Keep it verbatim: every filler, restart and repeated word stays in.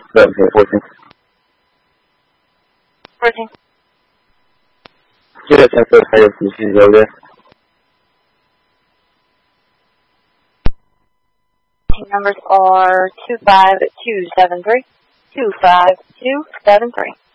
seventeen, fourteen. fourteen. Get that ten foot fire from the over there. Numbers are two five two seven three, two five two seven three.